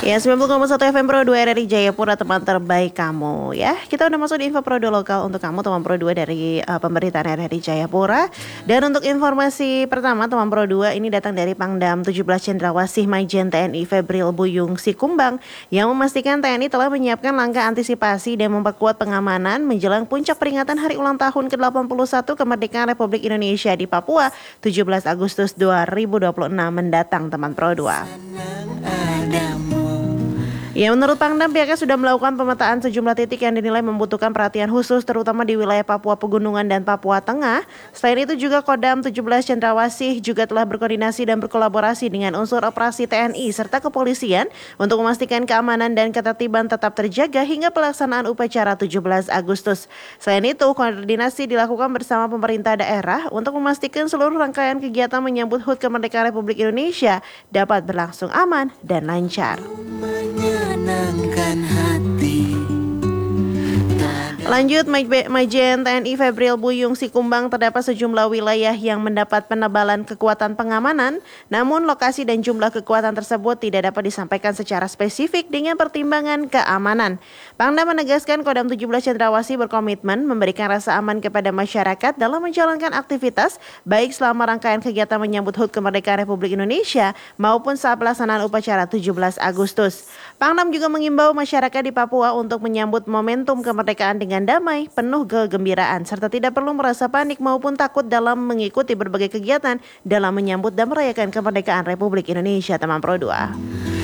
Ya, 90,1 FM Pro 2 dari Jayapura, teman terbaik kamu ya. Kita udah masuk di info Pro 2 lokal untuk kamu, teman Pro 2 dari pemberitaan RRI Jayapura. Dan untuk informasi pertama, teman Pro 2 ini datang dari Pangdam 17 Cendrawasih Majen TNI Febril Buyung Sikumbang yang memastikan TNI telah menyiapkan langkah antisipasi dan memperkuat pengamanan menjelang puncak peringatan hari ulang tahun ke-81 kemerdekaan Republik Indonesia di Papua 17 Agustus 2026 mendatang, teman Pro 2. Ya, menurut Pangdam, pihaknya sudah melakukan pemetaan sejumlah titik yang dinilai membutuhkan perhatian khusus terutama di wilayah Papua Pegunungan dan Papua Tengah. Selain itu juga Kodam 17 Cendrawasih juga telah berkoordinasi dan berkolaborasi dengan unsur operasi TNI serta kepolisian untuk memastikan keamanan dan ketertiban tetap terjaga hingga pelaksanaan upacara 17 Agustus. Selain itu, koordinasi dilakukan bersama pemerintah daerah untuk memastikan seluruh rangkaian kegiatan menyambut HUT Kemerdekaan Republik Indonesia dapat berlangsung aman dan lancar. Lanjut, Majen TNI Febril Buyung Sikumbang, terdapat sejumlah wilayah yang mendapat penebalan kekuatan pengamanan, namun lokasi dan jumlah kekuatan tersebut tidak dapat disampaikan secara spesifik dengan pertimbangan keamanan. Pangdam menegaskan Kodam 17 Cendrawasih berkomitmen memberikan rasa aman kepada masyarakat dalam menjalankan aktivitas, baik selama rangkaian kegiatan menyambut HUT Kemerdekaan Republik Indonesia maupun saat pelaksanaan upacara 17 Agustus. Pangdam juga mengimbau masyarakat di Papua untuk menyambut momentum kemerdekaan dengan damai, penuh kegembiraan, serta tidak perlu merasa panik maupun takut dalam mengikuti berbagai kegiatan dalam menyambut dan merayakan kemerdekaan Republik Indonesia, teman Pro 2.